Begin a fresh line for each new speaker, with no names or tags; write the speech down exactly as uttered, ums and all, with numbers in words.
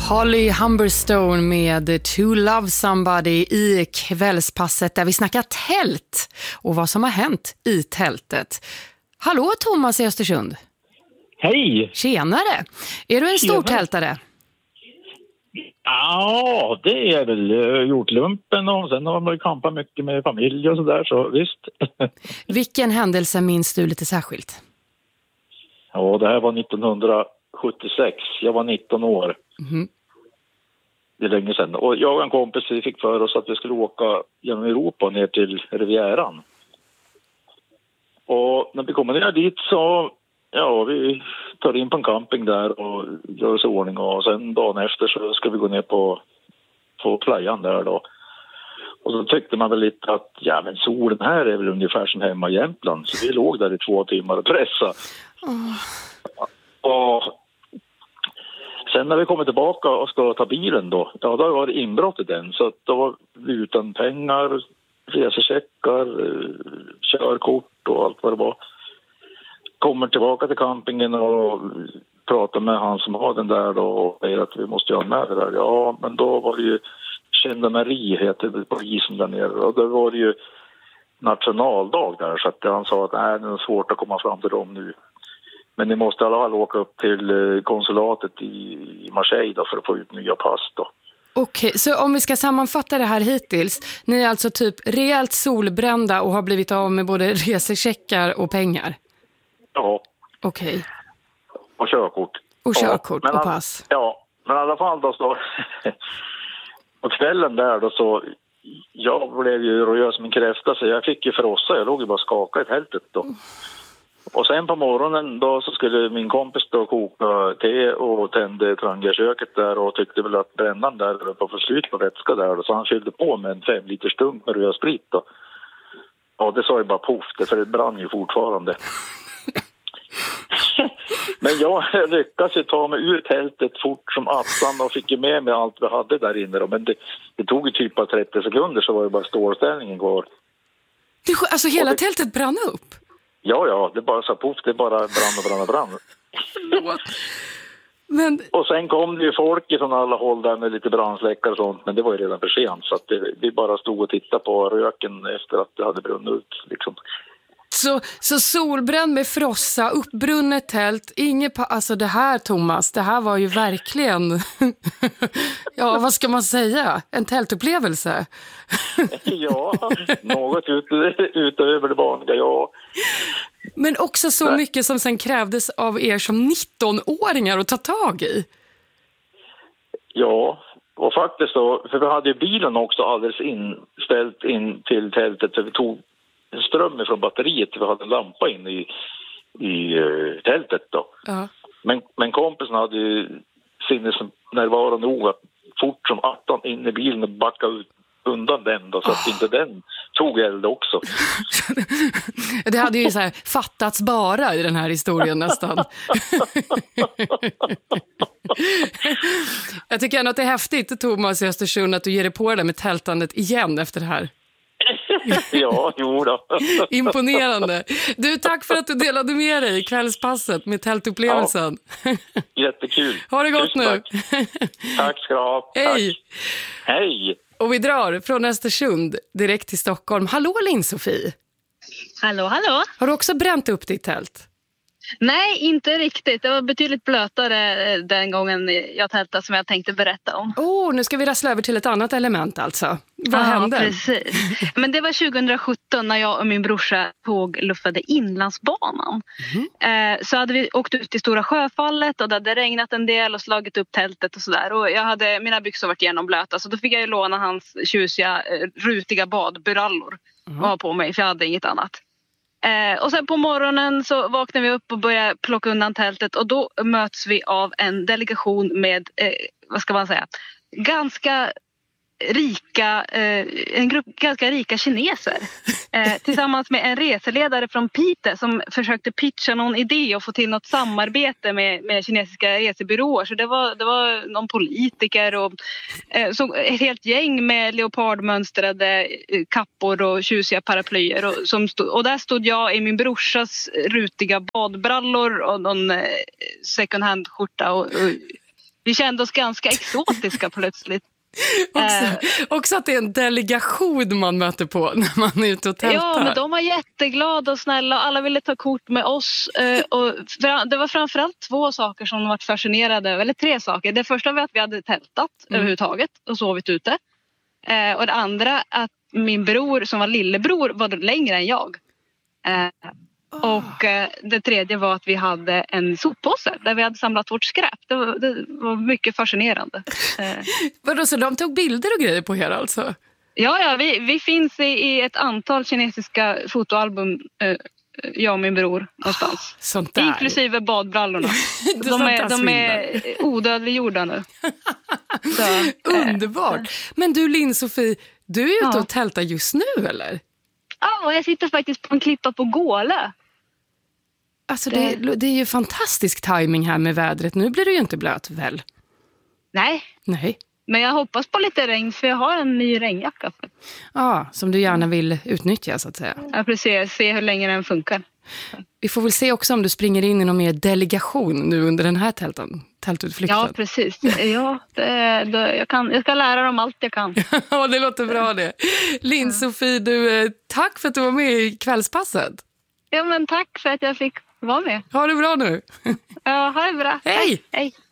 Holly Humberstone med To Love Somebody i kvällspasset där vi snackar tält och vad som har hänt i tältet. Hallå Thomas i Östersund.
Hej!
Tjenare! Är du en stor
Tjenare.
tältare?
Ja, det är väl uh, gjort lumpen och sen har man ju kampat mycket med familj och sådär, så visst.
Vilken händelse minns du lite särskilt?
Ja, det här var nittonhundrasjuttiosex. Jag var nitton år.
Mm.
Det är länge sedan. Och jag och en kompis fick för oss att vi skulle åka genom Europa ner till Rivieran. Och när vi kommer ner dit så, ja, vi tar in på en camping där och gör oss i ordning. Och sen dagen efter så ska vi gå ner på, på playan där då. Och så tyckte man väl lite att, ja men solen här är väl ungefär som hemma i Jämtland. Så vi låg där i två timmar och pressade.
Oh.
Och sen när vi kommer tillbaka och ska ta bilen då, ja då var det inbrott i den. Så att då var vi utan pengar, resecheckar, körkort och allt vad det var. Kommer tillbaka till campingen och pratar med han som har den där då och säger att vi måste göra med det där. Ja, men då var det ju gendarmeri heter polisen där nere och då var det ju nationaldag där så att han sa att nej, det är svårt att komma fram till dem nu. Men ni måste i alla fall åka upp till konsulatet i Marseille då för att få ut nya pass då.
Okej, så om vi ska sammanfatta det här hittills. Ni är alltså typ rejält solbrända och har blivit av med både resecheckar och pengar?
Ja.
Okej.
Och körkort.
Och körkort
ja,
och pass.
Ja, men i alla fall då så på kvällen där då så jag blev ju röd som en kräfta så jag fick ju frossa, jag låg ju bara skaka i tältet då. Mm. Och sen på morgonen då så skulle min kompis då koka te och tände trangiaköket där och tyckte väl att brännan där var på för slut på vätska där och så han fyllde på med en fem liters dunk med röd sprit då. Ja, det sa ju bara poff, det för det brann ju fortfarande. Men jag lyckades ju ta mig ur tältet fort som attan och fick ju med mig allt vi hade där inne då. Men det, det tog ju typ av trettio sekunder så var det bara stålställningen kvar.
Det, alltså hela
det,
tältet brann upp?
Ja, ja, det bara så poff, det bara brann och brann och brann.
Men...
Och sen kom det ju folk från alla håll där med lite brandsläckare och sånt, men det var ju redan för sent så att det, vi bara stod och tittade på röken efter att det hade brunnit ut liksom.
Så, så solbränd med frossa, uppbrunnet tält, inget pa- alltså det här Thomas, det här var ju verkligen, ja vad ska man säga, en tältupplevelse.
Ja, något ut, utöver det vanliga, ja.
Men också så
Nej.
mycket som sen krävdes av er som nitton-åringar att ta tag i.
Ja, och faktiskt så, för vi hade ju bilen också alldeles inställt in till tältet, för vi tog ström från batteriet, vi hade en lampa in i, i uh, tältet då.
Ja.
Men, men kompisen hade ju sinnesnärvaro nog att fort som attan in i bilen och backa ut undan den då, så att oh. inte den tog eld också.
Det hade ju så här fattats bara i den här historien nästan. Jag tycker ändå att det är häftigt, Thomas i Östersund, att du ger dig på det där med tältandet igen efter det här.
Ja, jo då.
Imponerande. Du, tack för att du delade med dig i kvällspasset med tältupplevelsen.
Ja. Jättekul.
Ha det gott nu.
Tack. Tack ska du ha.
Hej.
Tack. Hej.
Och vi drar från Östersund direkt till Stockholm. Hallå Linn-Sofie.
Hallå, hallå.
Har du också bränt upp ditt tält?
Nej, inte riktigt. Det var betydligt blötare den gången jag tältade som jag tänkte berätta om.
Åh, oh, nu ska vi rassla över till ett annat element alltså. Vad
ja,
hände?
Precis. Men det var tjugohundrasjutton när jag och min brorsa tågluffade Inlandsbanan. Mm. Eh, så hade vi åkt ut till Stora Sjöfallet och det hade regnat en del och slagit upp tältet och sådär. Och jag hade, mina byxor varit genomblöta så då fick jag ju låna hans tjusiga, rutiga badbrallor mm. och ha på mig för jag hade inget annat. Eh, och sen på morgonen så vaknar vi upp och börjar plocka undan tältet och då möts vi av en delegation med, eh, vad ska man säga, ganska rika, eh, en grupp ganska rika kineser eh, tillsammans med en reseledare från Piteå som försökte pitcha någon idé och få till något samarbete med, med kinesiska resebyråer. Så det var, det var någon politiker och eh, så ett helt gäng med leopardmönstrade kappor och tjusiga paraplyer och, som stod, och där stod jag i min brorsas rutiga badbrallor och någon eh, second hand skjorta och, och vi kände oss ganska exotiska plötsligt.
Också,
Eh,
också att det är en delegation man möter på när man är ute och tältar.
Ja, men de var jätteglada och snälla och alla ville ta kort med oss. Eh, och fra, det var framförallt två saker som de var fascinerade över, eller tre saker. Det första var att vi hade tältat mm. överhuvudtaget och sovit ute. Eh, och det andra att min bror som var lillebror var längre än jag. Eh, oh. Och eh, det tredje var att vi hade en soppåse där vi hade samlat vårt skräp. Det var, det var mycket fascinerande. Eh.
Vadå, så de tog bilder och grejer på er alltså?
Ja, ja vi, vi finns i, i ett antal kinesiska fotoalbum, eh, jag och min bror någonstans.
Sånt där.
Inklusive badbrallorna. de, är, de är odödliggjorda nu. Så,
underbart. Eh. Men du Linn-Sofie, du är ute ja. och tältar just nu eller?
Ja, och jag sitter faktiskt på en klippa på Gåle.
Alltså det, det, det är ju fantastisk timing här med vädret. Nu blir du ju inte blöt väl?
Nej.
Nej.
Men jag hoppas på lite regn för jag har en ny regnjacka.
Ja, som du gärna vill utnyttja så att säga.
Ja, precis. Se hur länge den funkar.
Vi får väl se också om du springer in i någon mer delegation nu under den här tälten, tältutflykten.
Ja, precis. Ja, det, det, jag, kan, jag ska lära dem allt jag kan.
Ja, det låter bra det. Linn-Sofie, du, tack för att du var med i kvällspasset.
Ja, men tack för att jag fick vara med.
Ha det bra nu.
Ja, ha det bra.
Hej!
Hej.